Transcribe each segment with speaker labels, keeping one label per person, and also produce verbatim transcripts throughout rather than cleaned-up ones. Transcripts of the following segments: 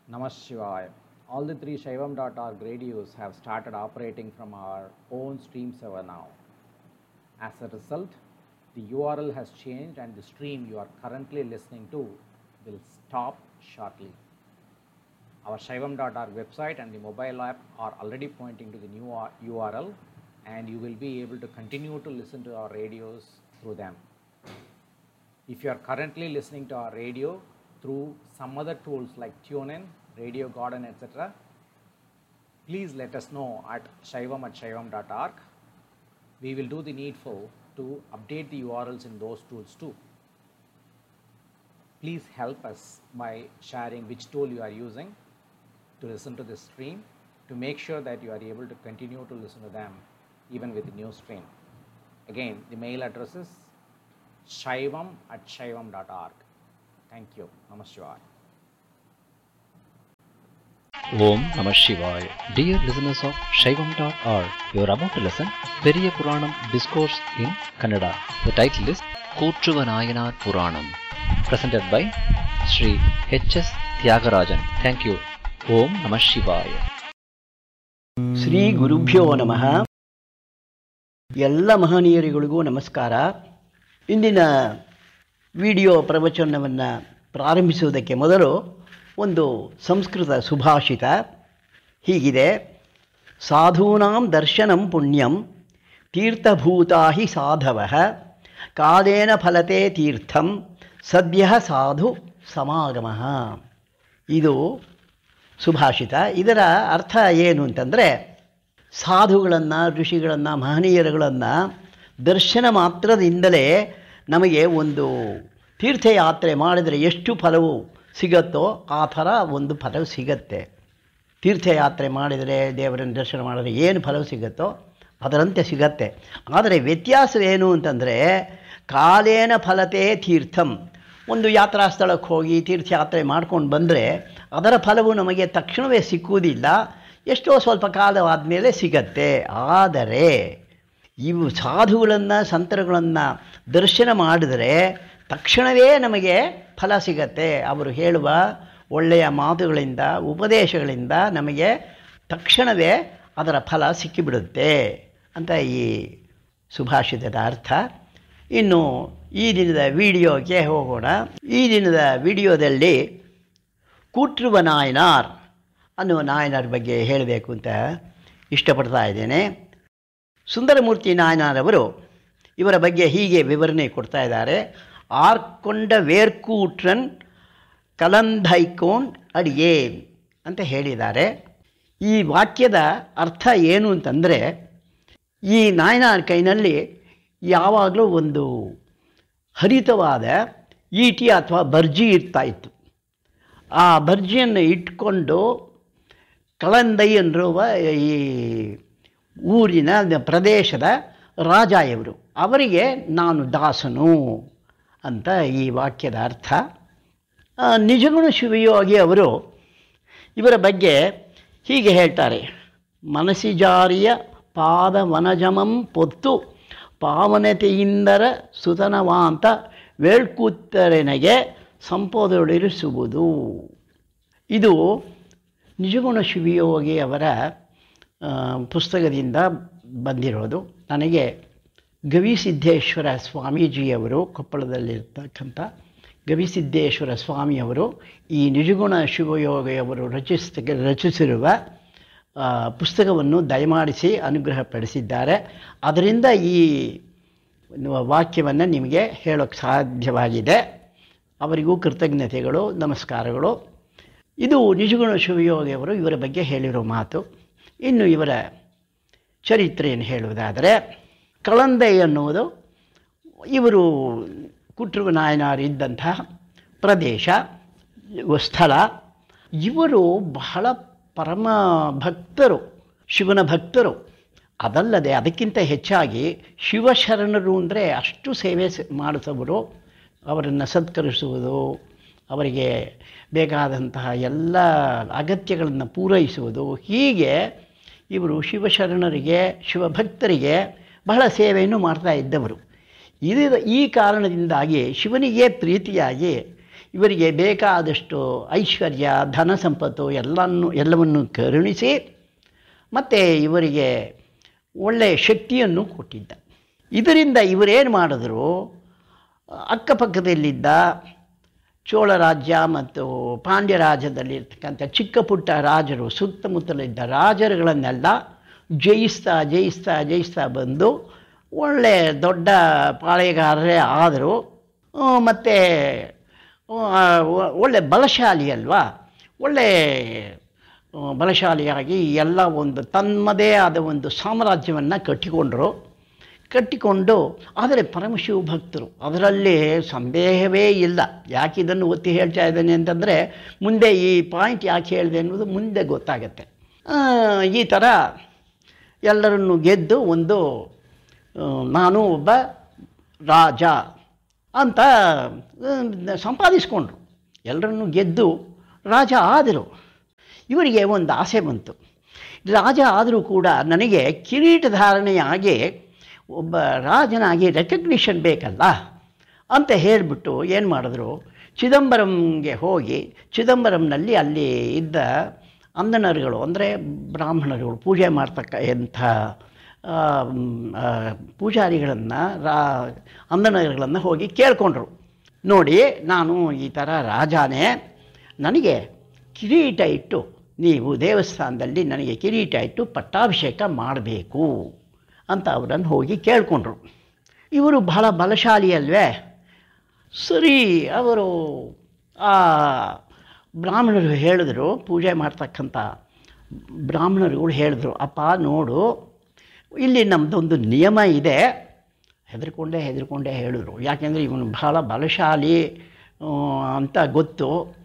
Speaker 1: Namah Shivaya. All the three Shaivam dot org radios have started operating from our own stream server now. As a result, the U R L has changed and the stream you are currently listening to will stop shortly. Our Shaivam dot org website and the mobile app are already pointing to the new U R L, and you will be able to continue to listen to our radios through them. If you are currently listening to our radio through some other tools like TuneIn, Radio Garden, et cetera, please let us know at shaivam at shaivam dot org. We will do the needful to update the U R Ls in those tools too. Please help us by sharing which tool you are using to listen to this stream, to make sure that you are able to continue to listen to them even with the new stream. Again, the mail address is shaivam at shaivam dot org. Thank you. Namaskar.
Speaker 2: Om Namah Shivaya. Dear listeners of Shaivam dot org, you are about to listen Periya Puranam Discourse in Kannada. The title is Kootruvanayanar Puranam, presented by Sri H S Tyagarajan. Thank you. Om Namah Shivaya.
Speaker 3: Shri ಗುರುಭ್ಯೋ ನಮಃ. ಎಲ್ಲ ಮಹನೀಯರಿಗಳಿಗೂ ನಮಸ್ಕಾರ. ಇಂದಿನ video ಪ್ರವಚನವನ್ನು ಪ್ರಾರಂಭಿಸುವುದಕ್ಕೆ ಮೊದಲು ಒಂದು ಸಂಸ್ಕೃತ ಸುಭಾಷಿತ ಹೀಗಿದೆ: ಸಾಧೂನಾಂ ದರ್ಶನಂ ಪುಣ್ಯಂ ತೀರ್ಥಭೂತಾ ಹಿ ಸಾಧವಃ ಕಾಲೇನ ಫಲತೆ ತೀರ್ಥಂ ಸದ್ಯಃ ಸಾಧು ಸಮಾಗಮಃ. ಇದು ಸುಭಾಷಿತ. ಇದರ ಅರ್ಥ ಏನು ಅಂತಂದರೆ, ಸಾಧುಗಳನ್ನು, ಋಷಿಗಳನ್ನು, ಮಹನೀಯರುಗಳನ್ನು ದರ್ಶನ ಮಾತ್ರದಿಂದಲೇ ನಮಗೆ ಒಂದು ತೀರ್ಥಯಾತ್ರೆ ಮಾಡಿದರೆ ಎಷ್ಟು ಫಲವು ಸಿಗತ್ತೋ ಆ ಥರ ಒಂದು ಫಲವು ಸಿಗತ್ತೆ. ತೀರ್ಥಯಾತ್ರೆ ಮಾಡಿದರೆ, ದೇವರನ್ನು ದರ್ಶನ ಮಾಡಿದರೆ ಏನು ಫಲವು ಸಿಗುತ್ತೋ ಅದರಂತೆ ಸಿಗತ್ತೆ. ಆದರೆ ವ್ಯತ್ಯಾಸವೇನು ಅಂತಂದರೆ, ಕಾಲೇನ ಫಲತೆ ತೀರ್ಥಂ. ಒಂದು ಯಾತ್ರಾ ಸ್ಥಳಕ್ಕೆ ಹೋಗಿ ತೀರ್ಥಯಾತ್ರೆ ಮಾಡ್ಕೊಂಡು ಬಂದರೆ ಅದರ ಫಲವು ನಮಗೆ ತಕ್ಷಣವೇ ಸಿಕ್ಕುವುದಿಲ್ಲ, ಎಷ್ಟೋ ಸ್ವಲ್ಪ ಕಾಲವಾದ ಮೇಲೆ ಸಿಗತ್ತೆ. ಆದರೆ ಇವು ಸಾಧುಗಳನ್ನು, ಸಂತರುಗಳನ್ನು ದರ್ಶನ ಮಾಡಿದರೆ ತಕ್ಷಣವೇ ನಮಗೆ ಫಲ ಸಿಗತ್ತೆ. ಅವರು ಹೇಳುವ ಒಳ್ಳೆಯ ಮಾತುಗಳಿಂದ, ಉಪದೇಶಗಳಿಂದ ನಮಗೆ ತಕ್ಷಣವೇ ಅದರ ಫಲ ಸಿಕ್ಕಿಬಿಡುತ್ತೆ ಅಂತ ಈ ಸುಭಾಷಿತದ ಅರ್ಥ. ಇನ್ನು ಈ ದಿನದ ವಿಡಿಯೋಗೆ ಹೋಗೋಣ. ಈ ದಿನದ ವಿಡಿಯೋದಲ್ಲಿ ಕೂಟ್ರುವ ನಾಯನಾರ್ ಅನ್ನುವ ನಾಯನಾರ್ ಬಗ್ಗೆ ಹೇಳಬೇಕು ಅಂತ ಇಷ್ಟಪಡ್ತಾ ಇದ್ದೇನೆ. ಸುಂದರಮೂರ್ತಿ ನಾಯನಾರವರು ಇವರ ಬಗ್ಗೆ ಹೀಗೆ ವಿವರಣೆ ಕೊಡ್ತಾ ಇದ್ದಾರೆ: ಆರ್ಕೊಂಡ ವೇರ್ಕೂಟ್ರನ್ ಕಲಂಧೈಕೋಂಡ್ ಅಡಿಯೇನ್ ಅಂತ ಹೇಳಿದ್ದಾರೆ. ಈ ವಾಕ್ಯದ ಅರ್ಥ ಏನು ಅಂತಂದರೆ, ಈ ನಾಯನಾರ್ ಕೈನಲ್ಲಿ ಯಾವಾಗಲೂ ಒಂದು ಹರಿತವಾದ ಈಟಿ ಅಥವಾ ಬರ್ಜಿ ಇರ್ತಾಯಿತ್ತು. ಆ ಬರ್ಜಿಯನ್ನು ಇಟ್ಕೊಂಡು ಕಳಂದೈ ಅನ್ನುವ ಈ ಊರಿನ ಪ್ರದೇಶದ ರಾಜ ಇವರು, ಅವರಿಗೆ ನಾನು ದಾಸನು ಅಂತ ಈ ವಾಕ್ಯದ ಅರ್ಥ. ನಿಜಗುಣ ಶಿವಯೋಗಿ ಅವರು ಇವರ ಬಗ್ಗೆ ಹೀಗೆ ಹೇಳ್ತಾರೆ: ಮನಸಿಜಾರಿಯ ಪಾದ ವನಜಮಂ ಪೊತ್ತು ಪಾವನತೆಯಿಂದರ ಸುತನವಾಂತ ವೇಳ್ಕೂತ್ತರೆನಗೆ ಸಂಪೋದೊಳಿರಿಸುವುದು. ಇದು ನಿಜಗುಣ ಶಿವಯೋಗಿ ಅವರ ಪುಸ್ತಕದಿಂದ ಬಂದಿರೋದು. ನನಗೆ ಗವಿಸಿದ್ದೇಶ್ವರ ಸ್ವಾಮೀಜಿಯವರು, ಕೊಪ್ಪಳದಲ್ಲಿರ್ತಕ್ಕಂಥ ಗವಿಸಿದ್ದೇಶ್ವರ ಸ್ವಾಮಿಯವರು ಈ ನಿಜಗುಣ ಶಿವಯೋಗಿಯವರು ರಚಿಸ ರಚಿಸಿರುವ ಪುಸ್ತಕವನ್ನು ದಯಮಾಡಿಸಿ ಅನುಗ್ರಹಪಡಿಸಿದ್ದಾರೆ. ಅದರಿಂದ ಈ ವಾಕ್ಯವನ್ನು ನಿಮಗೆ ಹೇಳೋಕ್ಕೆ ಸಾಧ್ಯವಾಗಿದೆ. ಅವರಿಗೂ ಕೃತಜ್ಞತೆಗಳು, ನಮಸ್ಕಾರಗಳು. ಇದು ನಿಜಗುಣ ಶಿವಯೋಗಿಯವರು ಇವರ ಬಗ್ಗೆ ಹೇಳಿರೋ ಮಾತು. ಇನ್ನು ಇವರ ಚರಿತ್ರೆಯನ್ನು ಹೇಳುವುದಾದರೆ, ಕಳಂದೈ ಅನ್ನುವುದು ಇವರು ಕೂಟ್ರುವ ನಾಯನಾರು ಇದ್ದಂತಹ ಪ್ರದೇಶ, ಸ್ಥಳ. ಇವರು ಬಹಳ ಪರಮ ಭಕ್ತರು, ಶಿವನ ಭಕ್ತರು. ಅದಲ್ಲದೆ ಅದಕ್ಕಿಂತ ಹೆಚ್ಚಾಗಿ ಶಿವಶರಣರು ಅಂದರೆ ಅಷ್ಟು ಸೇವೆ ಮಾಡಿಸೋರು. ಅವರನ್ನು ಸತ್ಕರಿಸುವುದು, ಅವರಿಗೆ ಬೇಕಾದಂತಹ ಎಲ್ಲ ಅಗತ್ಯಗಳನ್ನು ಪೂರೈಸುವುದು, ಹೀಗೆ ಇವರು ಶಿವಶರಣರಿಗೆ, ಶಿವಭಕ್ತರಿಗೆ ಬಹಳ ಸೇವೆಯನ್ನು ಮಾಡ್ತಾ ಇದ್ದವರು. ಇದು ಈ ಕಾರಣದಿಂದಾಗಿ ಶಿವನಿಗೆ ಪ್ರೀತಿಯಾಗಿ ಇವರಿಗೆ ಬೇಕಾದಷ್ಟು ಐಶ್ವರ್ಯ ಧನ ಸಂಪತ್ತು ಎಲ್ಲನ್ನು ಎಲ್ಲವನ್ನು ಕರುಣಿಸಿ ಮತ್ತು ಇವರಿಗೆ ಒಳ್ಳೆಯ ಶಕ್ತಿಯನ್ನು ಕೊಟ್ಟಿದ್ದ. ಇದರಿಂದ ಇವರೇನು ಮಾಡಿದ್ರು, ಅಕ್ಕಪಕ್ಕದಲ್ಲಿದ್ದ ಚೋಳ ರಾಜ್ಯ ಮತ್ತು ಪಾಂಡ್ಯ ರಾಜ್ಯದಲ್ಲಿರ್ತಕ್ಕಂಥ ಚಿಕ್ಕ ಪುಟ್ಟ ರಾಜರು, ಸುತ್ತಮುತ್ತಲಿದ್ದ ರಾಜರುಗಳನ್ನೆಲ್ಲ ಜಯಿಸ್ತಾ ಜಯಿಸ್ತಾ ಜಯಿಸ್ತಾ ಬಂದು ಒಳ್ಳೆಯ ದೊಡ್ಡ ಪಾಳೆಗಾರರೇ ಆದರು. ಮತ್ತು ಒಳ್ಳೆ ಬಲಶಾಲಿ ಅಲ್ವಾ, ಒಳ್ಳೆ ಬಲಶಾಲಿಯಾಗಿ ಎಲ್ಲ ಒಂದು ತಮ್ಮದೇ ಆದ ಒಂದು ಸಾಮ್ರಾಜ್ಯವನ್ನು ಕಟ್ಟಿಕೊಂಡರು. ಕಟ್ಟಿಕೊಂಡು ಆದರೆ ಪರಮಶಿವ ಭಕ್ತರು, ಅದರಲ್ಲಿ ಸಂದೇಹವೇ ಇಲ್ಲ. ಯಾಕೆ ಇದನ್ನು ಒತ್ತಿ ಹೇಳ್ತಾ ಇದ್ದೇನೆ ಅಂತಂದರೆ ಮುಂದೆ ಈ ಪಾಯಿಂಟ್ ಯಾಕೆ ಹೇಳಿದೆ ಅನ್ನೋದು ಮುಂದೆ ಗೊತ್ತಾಗತ್ತೆ. ಈ ಥರ ಎಲ್ಲರನ್ನು ಗೆದ್ದು ಒಂದು ನಾನು ಒಬ್ಬ ರಾಜ ಅಂತ ಸಂಪಾದಿಸ್ಕೊಂಡ್ರು. ಎಲ್ಲರನ್ನು ಗೆದ್ದು ರಾಜ ಆದರು. ಇವರಿಗೆ ಒಂದು ಆಸೆ ಬಂತು, ರಾಜ ಆದರೂ ಕೂಡ ನನಗೆ ಕಿರೀಟಧಾರಣೆಯಾಗಿ ಒಬ್ಬ ರಾಜನಾಗಿ ರೆಕಗ್ನಿಷನ್ ಬೇಕಲ್ಲ ಅಂತ ಹೇಳಿಬಿಟ್ಟು ಏನು ಮಾಡಿದ್ರು, ಚಿದಂಬರಂಗೆ ಹೋಗಿ ಚಿದಂಬರಂನಲ್ಲಿ ಅಲ್ಲಿ ಇದ್ದ ಅಂದಣರುಗಳು ಅಂದರೆ ಬ್ರಾಹ್ಮಣರುಗಳು ಪೂಜೆ ಮಾಡ್ತಕ್ಕ ಎಂಥ ಪೂಜಾರಿಗಳನ್ನು ರಾ ಅಂದಣರುಗಳನ್ನು ಹೋಗಿ ಕೇಳಿಕೊಂಡ್ರು. ನೋಡಿ, ನಾನು ಈ ಥರ ರಾಜಾನೇ, ನನಗೆ ಕಿರೀಟ ಇಟ್ಟು ನೀವು ದೇವಸ್ಥಾನದಲ್ಲಿ ನನಗೆ ಕಿರೀಟ ಇಟ್ಟು ಪಟ್ಟಾಭಿಷೇಕ ಮಾಡಬೇಕು ಅಂತ ಅವರನ್ನು ಹೋಗಿ ಕೇಳಿಕೊಂಡ್ರು. ಇವರು ಬಹಳ ಬಲಶಾಲಿ ಅಲ್ವೇ. ಸರಿ, ಅವರು ಆ ಬ್ರಾಹ್ಮಣರು ಹೇಳಿದ್ರು, ಪೂಜೆ ಮಾಡ್ತಕ್ಕಂಥ ಬ್ರಾಹ್ಮಣರುಗಳು ಹೇಳಿದ್ರು, ಅಪ್ಪ ನೋಡು, ಇಲ್ಲಿ ನಮ್ಮದೊಂದು ನಿಯಮ ಇದೆ. ಹೆದರ್ಕೊಂಡೇ ಹೆದರ್ಕೊಂಡೇ ಹೇಳಿದ್ರು, ಯಾಕೆಂದರೆ ಇವನು ಬಹಳ ಬಲಶಾಲಿ ಅಂತ ಗೊತ್ತು,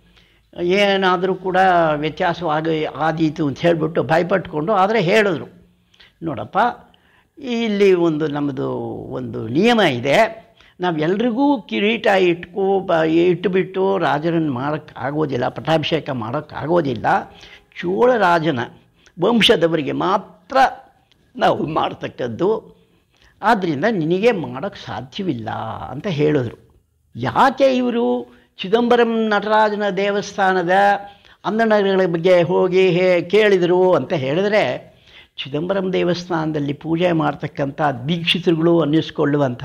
Speaker 3: ಏನಾದರೂ ಕೂಡ ವ್ಯತ್ಯಾಸವಾಗಿ ಆದೀತು ಅಂತ ಹೇಳಿಬಿಟ್ಟು ಭಯಪಟ್ಕೊಂಡು ಆದರೆ ಹೇಳಿದ್ರು, ನೋಡಪ್ಪ, ಇಲ್ಲಿ ಒಂದು ನಮ್ಮದು ಒಂದು ನಿಯಮ ಇದೆ, ನಾವೆಲ್ರಿಗೂ ಕಿರೀಟ ಇಟ್ಕೋ ಬ ಇಟ್ಟುಬಿಟ್ಟು ರಾಜರನ್ನು ಮಾಡೋಕ್ಕಾಗೋದಿಲ್ಲ, ಪಟ್ಟಾಭಿಷೇಕ ಮಾಡೋಕ್ಕಾಗೋದಿಲ್ಲ. ಚೋಳ ರಾಜನ ವಂಶದವರಿಗೆ ಮಾತ್ರ ನಾವು ಮಾಡ್ತಕ್ಕದ್ದು, ಆದ್ದರಿಂದ ನಿನಗೆ ಮಾಡೋಕ್ಕೆ ಸಾಧ್ಯವಿಲ್ಲ ಅಂತ ಹೇಳಿದ್ರು. ಯಾಕೆ ಇವರು ಚಿದಂಬರಂ ನಟರಾಜನ ದೇವಸ್ಥಾನದ ಅಂದಣಗಳ ಬಗ್ಗೆ ಹೋಗಿ ಹೇ ಕೇಳಿದರು ಅಂತ ಹೇಳಿದ್ರೆ, ಚಿದಂಬರಂ ದೇವಸ್ಥಾನದಲ್ಲಿ ಪೂಜೆ ಮಾಡ್ತಕ್ಕಂಥ ದೀಕ್ಷಿತರುಗಳು ಅನ್ನಿಸ್ಕೊಳ್ಳುವಂಥ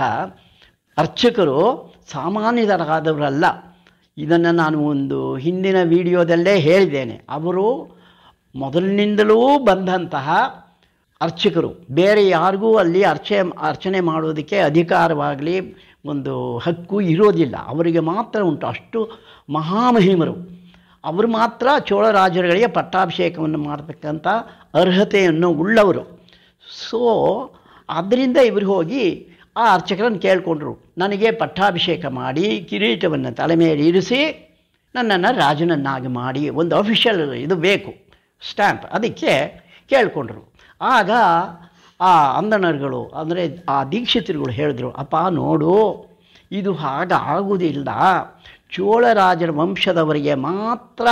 Speaker 3: ಅರ್ಚಕರು ಸಾಮಾನ್ಯರಾದವರಲ್ಲ. ಇದನ್ನು ನಾನು ಒಂದು ಹಿಂದಿನ ವಿಡಿಯೋದಲ್ಲೇ ಹೇಳಿದ್ದೇನೆ. ಅವರು ಮೊದಲಿನಿಂದಲೂ ಬಂದಂತಹ ಅರ್ಚಕರು, ಬೇರೆ ಯಾರಿಗೂ ಅಲ್ಲಿ ಅರ್ಚೆ ಅರ್ಚನೆ ಮಾಡೋದಕ್ಕೆ ಅಧಿಕಾರವಾಗಲಿ ಒಂದು ಹಕ್ಕು ಇರೋದಿಲ್ಲ, ಅವರಿಗೆ ಮಾತ್ರ ಉಂಟು. ಅಷ್ಟು ಮಹಾಮಹಿಮರು ಅವರು ಮಾತ್ರ ಚೋಳರಾಜರುಗಳಿಗೆ ಪಟ್ಟಾಭಿಷೇಕವನ್ನು ಮಾಡತಕ್ಕಂಥ ಅರ್ಹತೆಯನ್ನು ಉಳ್ಳವರು. ಸೊ ಆದ್ದರಿಂದ ಇವರು ಹೋಗಿ ಆ ಅರ್ಚಕರನ್ನು ಕೇಳಿಕೊಂಡ್ರು, ನನಗೆ ಪಟ್ಟಾಭಿಷೇಕ ಮಾಡಿ ಕಿರೀಟವನ್ನು ತಲೆ ಮೇಲೆ ಇರಿಸಿ ನನ್ನನ್ನು ರಾಜನನ್ನಾಗಿ ಮಾಡಿ, ಒಂದು ಅಫಿಷಿಯಲ್ ಇದು ಬೇಕು, ಸ್ಟ್ಯಾಂಪ್, ಅದಕ್ಕೆ ಕೇಳಿಕೊಂಡ್ರು. ಆಗ ಆ ಅಂದಣರುಗಳು ಅಂದರೆ ಆ ದೀಕ್ಷಿತರುಗಳು ಹೇಳಿದ್ರು, ಅಪ್ಪ ನೋಡು, ಇದು ಹಾಗಾಗುವುದಿಲ್ಲ, ಚೋಳರಾಜರ ವಂಶದವರಿಗೆ ಮಾತ್ರ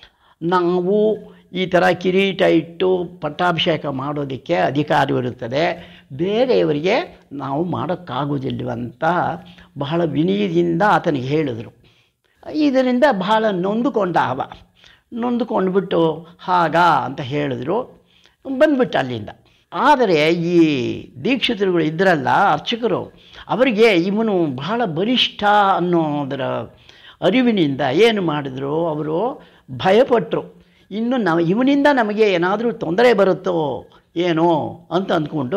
Speaker 3: ನಾವು ಈ ಥರ ಕಿರೀಟ ಇಟ್ಟು ಪಟ್ಟಾಭಿಷೇಕ ಮಾಡೋದಕ್ಕೆ ಅಧಿಕಾರವಿರುತ್ತದೆ, ಬೇರೆಯವರಿಗೆ ನಾವು ಮಾಡೋಕ್ಕಾಗೋದಿಲ್ಲವಂತ ಬಹಳ ವಿನಯದಿಂದ ಆತನಿಗೆ ಹೇಳಿದರು. ಇದರಿಂದ ಬಹಳ ನೊಂದುಕೊಂಡ ಅವ. ನೊಂದುಕೊಂಡ್ಬಿಟ್ಟು ಹಾಗ ಅಂತ ಹೇಳಿದ್ರು, ಬಂದ್ಬಿಟ್ಟು ಅಲ್ಲಿಂದ. ಆದರೆ ಈ ದೀಕ್ಷಿತರುಗಳು ಇದ್ದರಲ್ಲ ಅರ್ಚಕರು, ಅವರಿಗೆ ಇವನು ಬಹಳ ಬಲಿಷ್ಠ ಅನ್ನೋದರ ಅರಿವಿನಿಂದ ಏನು ಮಾಡಿದ್ರು, ಅವರು ಭಯಪಟ್ಟರು. ಇನ್ನು ನಾವು ಇವನಿಂದ ನಮಗೆ ಏನಾದರೂ ತೊಂದರೆ ಬರುತ್ತೋ ಏನೋ ಅಂತ ಅಂದ್ಕೊಂಡು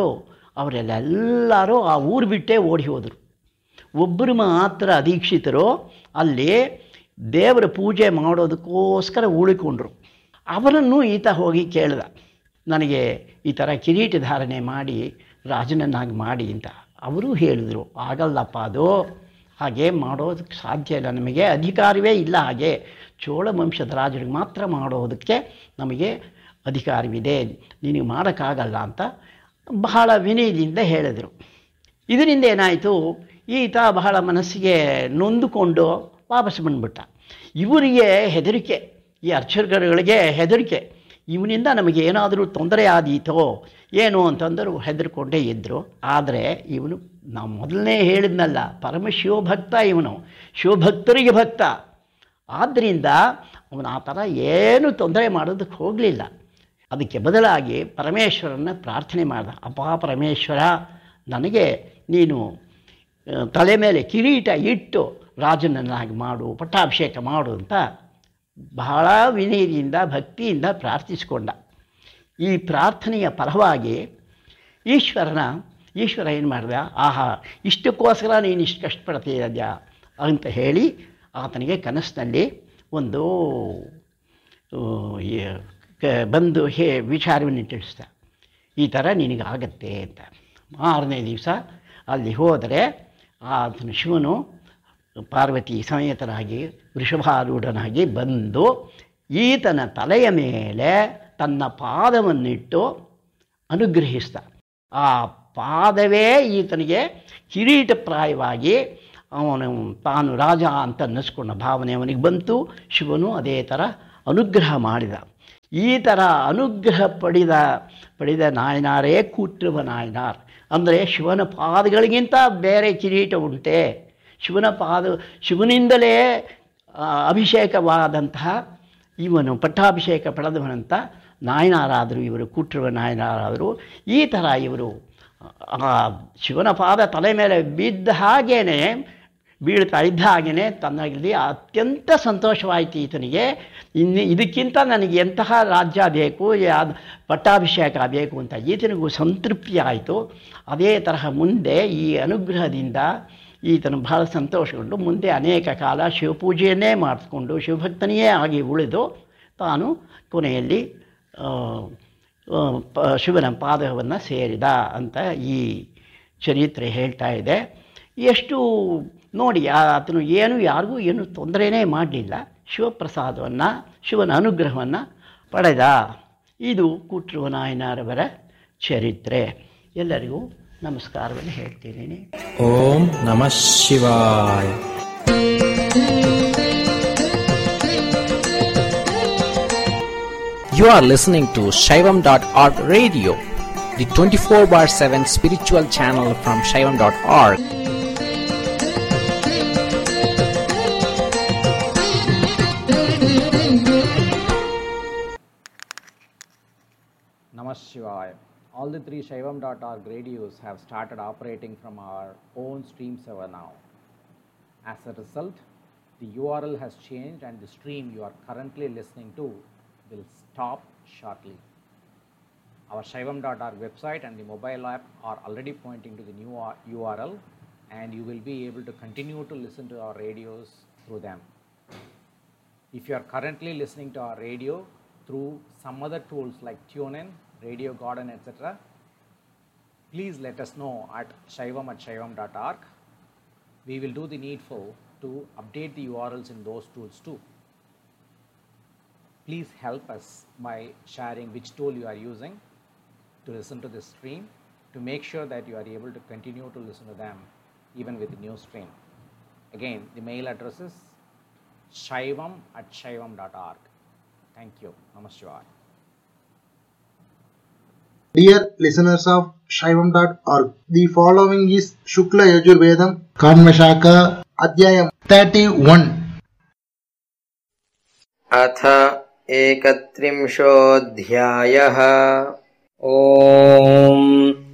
Speaker 3: ಅವರೆಲ್ಲರೂ ಆ ಊರು ಬಿಟ್ಟೇ ಓಡಿ ಹೋದರು. ಒಬ್ಬರು ಮಾತ್ರ ದೀಕ್ಷಿತರು ಅಲ್ಲಿ ದೇವರ ಪೂಜೆ ಮಾಡೋದಕ್ಕೋಸ್ಕರ ಉಳಿಕೊಂಡ್ರು. ಅವರನ್ನು ಈತ ಹೋಗಿ ಕೇಳಿದ, ನನಗೆ ಈ ಥರ ಕಿರೀಟ ಧಾರಣೆ ಮಾಡಿ ರಾಜನನ್ನಾಗಿ ಮಾಡಿ ಅಂತ. ಅವರು ಹೇಳಿದರು, ಆಗಲ್ಲಪ್ಪ, ಅದು ಹಾಗೆ ಮಾಡೋದಕ್ಕೆ ಸಾಧ್ಯ ಇಲ್ಲ, ನಮಗೆ ಅಧಿಕಾರವೇ ಇಲ್ಲ, ಹಾಗೆ ಚೋಳ ವಂಶದ ರಾಜರಿಗೆ ಮಾತ್ರ ಮಾಡೋದಕ್ಕೆ ನಮಗೆ ಅಧಿಕಾರವಿದೆ, ನಿನಗೆ ಮಾಡೋಕ್ಕಾಗಲ್ಲ ಅಂತ ಬಹಳ ವಿನಯದಿಂದ ಹೇಳಿದರು. ಇದರಿಂದ ಏನಾಯಿತು, ಈತ ಬಹಳ ಮನಸ್ಸಿಗೆ ನೊಂದುಕೊಂಡು ವಾಪಸ್ ಬಂದುಬಿಟ್ಟ. ಇವರಿಗೆ ಹೆದರಿಕೆ, ಈ ಅರ್ಚಕರುಗಳಿಗೆ ಹೆದರಿಕೆ, ಇವನಿಂದ ನಮಗೆ ಏನಾದರೂ ತೊಂದರೆ ಆದೀತೋ ಏನು ಅಂತಂದರು, ಹೆದರ್ಕೊಂಡೇ ಇದ್ದರು. ಆದರೆ ಇವನು, ನಾವು ಮೊದಲನೇ ಹೇಳಿದ್ನಲ್ಲ, ಪರಮ ಶಿವಭಕ್ತ ಇವನು, ಶಿವಭಕ್ತರಿಗೆ ಭಕ್ತ. ಆದ್ದರಿಂದ ಅವನು ಆ ಥರ ಏನು ತೊಂದರೆ ಮಾಡೋದಕ್ಕೆ ಹೋಗಲಿಲ್ಲ. ಅದಕ್ಕೆ ಬದಲಾಗಿ ಪರಮೇಶ್ವರನ ಪ್ರಾರ್ಥನೆ ಮಾಡ್ದ. ಅಪ್ಪ ಪರಮೇಶ್ವರ, ನನಗೆ ನೀನು ತಲೆ ಮೇಲೆ ಕಿರೀಟ ಇಟ್ಟು ರಾಜನನ್ನಾಗಿ ಮಾಡು, ಪಟ್ಟಾಭಿಷೇಕ ಮಾಡು ಅಂತ ಬಹಳ ವಿನಯದಿಂದ ಭಕ್ತಿಯಿಂದ ಪ್ರಾರ್ಥಿಸಿಕೊಂಡ. ಈ ಪ್ರಾರ್ಥನೆಯ ಫಲವಾಗಿ ಈಶ್ವರನ ಈಶ್ವರ ಏನು ಮಾಡಿದ, ಆಹಾ ಇಷ್ಟಕ್ಕೋಸ್ಕರ ನೀನು ಇಷ್ಟು ಕಷ್ಟಪಡ್ತೀಯದ್ಯಾ ಅಂತ ಹೇಳಿ ಆತನಿಗೆ ಕನಸಿನಲ್ಲಿ ಒಂದು ಬಂದು ಹೇ ವಿಚಾರವನ್ನು ತಿಳಿಸ್ದ, ಈ ಥರ ನಿನಗಾಗತ್ತೆ ಅಂತ. ಮಾರನೇ ದಿವಸ ಅಲ್ಲಿ ಹೋದರೆ ಆತನ ಶಿವನು ಪಾರ್ವತಿ ಸಮೇತನಾಗಿ ವೃಷಭಾರೂಢನಾಗಿ ಬಂದು ಈತನ ತಲೆಯ ಮೇಲೆ ತನ್ನ ಪಾದವನ್ನಿಟ್ಟು ಅನುಗ್ರಹಿಸ್ದ. ಆ ಪಾದವೇ ಈತನಿಗೆ ಕಿರೀಟಪ್ರಾಯವಾಗಿ ಅವನು ತಾನು ರಾಜ ಅಂತ ಅನ್ನಿಸ್ಕೊಂಡ ಭಾವನೆ ಅವನಿಗೆ ಬಂತು. ಶಿವನು ಅದೇ ಥರ ಅನುಗ್ರಹ ಮಾಡಿದ. ಈ ಥರ ಅನುಗ್ರಹ ಪಡೆದ ಪಡೆದ ನಾಯನಾರೇ ಕೂಟ್ರುವ ನಾಯನಾರ್. ಅಂದರೆ ಶಿವನ ಪಾದಗಳಿಗಿಂತ ಬೇರೆ ಕಿರೀಟ ಉಂಟೆ. ಶಿವನ ಪಾದ ಶಿವನಿಂದಲೇ ಅಭಿಷೇಕವಾದಂತಹ ಇವನು ಪಟ್ಟಾಭಿಷೇಕ ಪಡೆದವನಂತ ನಾಯನಾರಾದರು ಇವರು, ಕೂಟ್ರುವ ನಾಯನಾರಾದರು. ಈ ಥರ ಇವರು ಶಿವನ ಪಾದ ತಲೆ ಮೇಲೆ ಬಿದ್ದ ಹಾಗೇ ಬೀಳ್ತಾ ಇದ್ದ ಹಾಗೆಯೇ ತನ್ನಲ್ಲಿ ಅತ್ಯಂತ ಸಂತೋಷವಾಯಿತು ಈತನಿಗೆ. ಇನ್ನು ಇದಕ್ಕಿಂತ ನನಗೆ ಎಂತಹ ರಾಜ್ಯ ಬೇಕು, ಯಾವುದು ಪಟ್ಟಾಭಿಷೇಕ ಬೇಕು ಅಂತ ಈತನಿಗೂ ಸಂತೃಪ್ತಿ ಆಯಿತು. ಅದೇ ತರಹ ಮುಂದೆ ಈ ಅನುಗ್ರಹದಿಂದ ಈತನು ಬಹಳ ಸಂತೋಷಗೊಂಡು ಮುಂದೆ ಅನೇಕ ಕಾಲ ಶಿವಪೂಜೆಯನ್ನೇ ಮಾಡಿಸ್ಕೊಂಡು ಶಿವಭಕ್ತನಿಯೇ ಆಗಿ ಉಳಿದು ತಾನು ಕೊನೆಯಲ್ಲಿ ಶಿವನ ಪಾದವನ್ನು ಸೇರಿದ ಅಂತ ಈ ಚರಿತ್ರೆ ಹೇಳ್ತಾ ಇದೆ. ಎಷ್ಟು ನೋಡಿ, ಆತನು ಏನು ಯಾರಿಗೂ ಏನು ತೊಂದರೆನೇ ಮಾಡಲಿಲ್ಲ, ಶಿವಪ್ರಸಾದವನ್ನು ಶಿವನ ಅನುಗ್ರಹವನ್ನು ಪಡೆದ. ಇದು ಕೂಟ್ರುವ ನಾಯನಾರವರ ಚರಿತ್ರೆ. ಎಲ್ಲರಿಗೂ ನಮಸ್ಕಾರವನ್ನು ಹೇಳ್ತಿದ್ದೀನಿ.
Speaker 4: ಓಂ ನಮಃ ಶಿವಾಯ. You are listening to Shaivam dot org radio, the twenty-four bar seven spiritual channel from Shaivam dot org.
Speaker 1: Namah Shivaya. All the three Shaivam dot org radios have started operating from our own stream server now. As a result, the U R L has changed and the stream you are currently listening to will stop shortly. Our Shaivam dot org website and the mobile app are already pointing to the new U R L, and you will be able to continue to listen to our radios through them. If you are currently listening to our radio through some other tools like TuneIn, Radio Garden, et cetera, please let us know at shaivam at shaivam dot org. We will do the needful to update the U R Ls in those tools too. Please help us by sharing which tool you are using to listen to this stream, to make sure that you are able to continue to listen to them even with the new stream. Again, the mail address is shaivam at shaivam dot org. Thank you. Namaskar.
Speaker 5: Dear listeners of Shaivam dot org, the following is Shukla Yajurvedam Kanvashaka Adhyayam thirty-one.
Speaker 6: अथ एकत्रिंशोऽध्यायः। ॐ